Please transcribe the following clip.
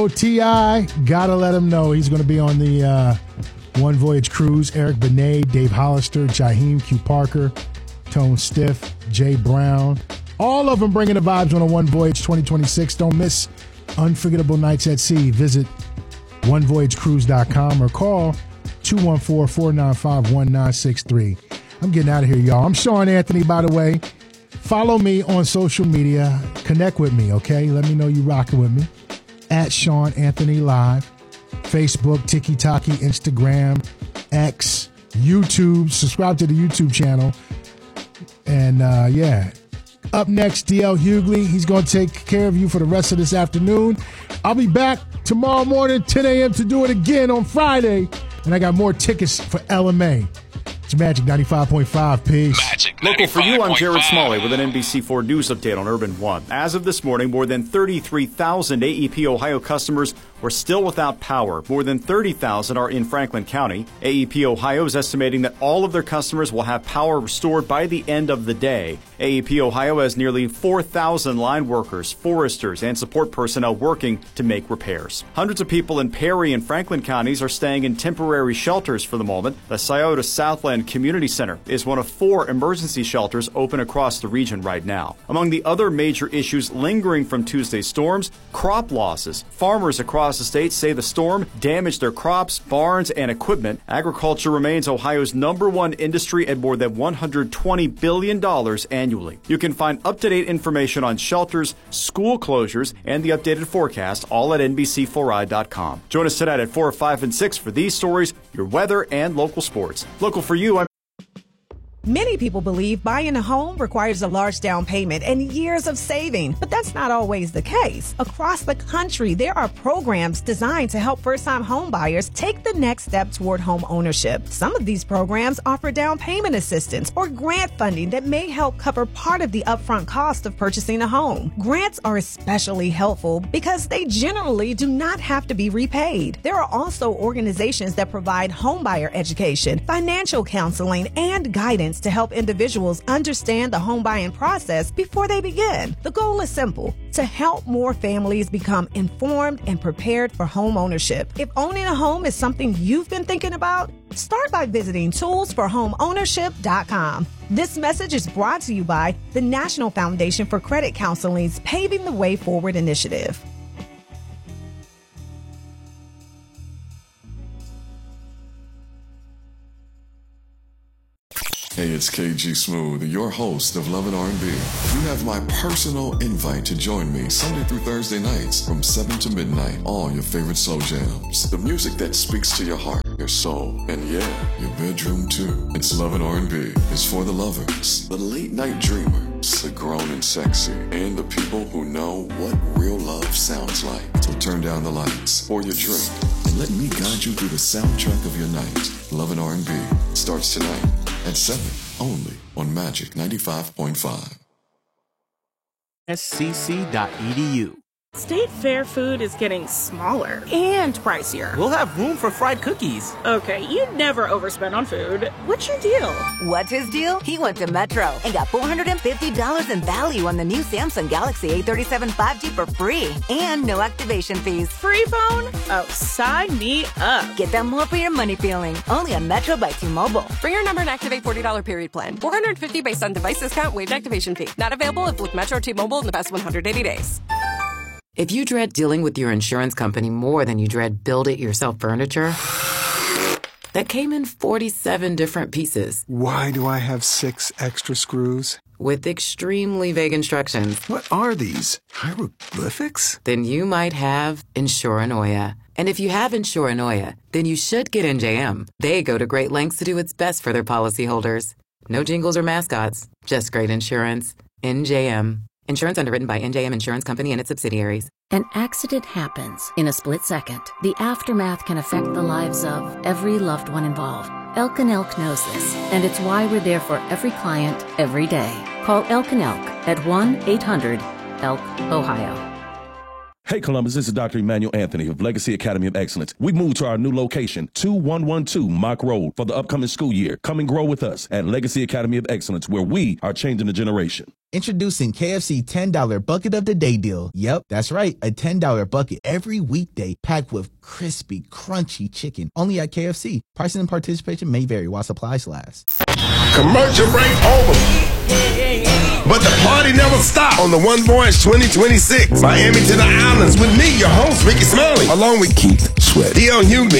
T.I., gotta let him know he's going to be on the One Voyage cruise. Eric Benet, Dave Hollister, Jaheim Q. Parker, Tone Stiff, Jay Brown. All of them bringing the vibes on a One Voyage 2026. Don't miss Unforgettable Nights at Sea. Visit onevoyagecruise.com or call 214-495-1963. I'm getting out of here, y'all. I'm Sean Anthony, by the way. Follow me on social media. Connect with me, okay? Let me know you rocking with me. At Sean Anthony Live. Facebook, TikTok, Instagram, X, YouTube. Subscribe to the YouTube channel. And, yeah. Up next, DL Hughley. He's going to take care of you for the rest of this afternoon. I'll be back tomorrow morning, 10 a.m. to do it again on Friday. And I got more tickets for LMA. It's Magic 95.5. Peace. Magic 95.5. Local for you, I'm Jared Smalley with an NBC4 News update on Urban One. As of this morning, more than 33,000 AEP Ohio customers were still without power. More than 30,000 are in Franklin County. AEP Ohio is estimating that all of their customers will have power restored by the end of the day. AEP Ohio has nearly 4,000 line workers, foresters, and support personnel working to make repairs. Hundreds of people in Perry and Franklin counties are staying in temporary shelters for the moment. The Scioto Southland Community Center is one of 4 emergency shelters open across the region right now. Among the other major issues lingering from Tuesday's storms, crop losses. Farmers across the state say the storm damaged their crops, barns, and equipment. Agriculture remains Ohio's #1 industry at more than $120 billion annually. You can find up-to-date information on shelters, school closures, and the updated forecast all at NBC4i.com. Join us tonight at 4, 5, and 6 for these stories, your weather, and local sports. Local for you, Many people believe buying a home requires a large down payment and years of saving, but that's not always the case. Across the country, there are programs designed to help first-time home buyers take the next step toward home ownership. Some of these programs offer down payment assistance or grant funding that may help cover part of the upfront cost of purchasing a home. Grants are especially helpful because they generally do not have to be repaid. There are also organizations that provide homebuyer education, financial counseling, and guidance to help individuals understand the home buying process before they begin. The goal is simple: to help more families become informed and prepared for home ownership. If owning a home is something you've been thinking about, start by visiting toolsforhomeownership.com. This message is brought to you by the National Foundation for Credit Counseling's Paving the Way Forward initiative. Hey, it's KG Smooth, your host of Love and R&B. You have my personal invite to join me Sunday through Thursday nights from 7 to midnight. All your favorite slow jams. The music that speaks to your heart, your soul, and yeah, your bedroom too. It's Love and R&B. It's for the lovers, the late night dreamers, the grown and sexy, and the people who know what real love sounds like. So turn down the lights, pour your drink, and let me guide you through the soundtrack of your night. Love and R&B starts tonight at 7, only on Magic 95.5. scc.edu. State Fair food is getting smaller and pricier. We'll have room for fried cookies. Okay, you never overspend on food. What's your deal? What's his deal? He went to Metro and got $450 in value on the new Samsung Galaxy A37 5G for free and no activation fees. Free phone? Oh, sign me up. Get that more for your money feeling. Only on Metro by T-Mobile. Bring your number and activate $40 period plan. $450 based on device discount, waived activation fee. Not available if with Metro or T-Mobile in the past 180 days. If you dread dealing with your insurance company more than you dread build-it-yourself furniture, that came in 47 different pieces. Why do I have 6 extra screws? With extremely vague instructions. What are these? Hieroglyphics? Then you might have Insuranoia. And if you have Insuranoia, then you should get NJM. They go to great lengths to do what's best for their policyholders. No jingles or mascots, just great insurance. NJM. Insurance underwritten by NJM Insurance Company and its subsidiaries. An accident happens in a split second. The aftermath can affect the lives of every loved one involved. Elk and Elk knows this, and it's why we're there for every client, every day. Call Elk and Elk at 1-800-ELK-OHIO. Hey Columbus, this is Dr. Emmanuel Anthony of Legacy Academy of Excellence. We moved to our new location, 2112 Mock Road, for the upcoming school year. Come and grow with us at Legacy Academy of Excellence, where we are changing the generation. Introducing KFC $10 Bucket of the Day deal. Yep, that's right, a $10 bucket every weekday packed with crispy, crunchy chicken. Only at KFC. Pricing and participation may vary while supplies last. Commercial break over. But the party never stopped on the One Voice 2026. Miami to the Islands with me, your host, Ricky Smiley, along with Keith Sweat, D.L. Hughley,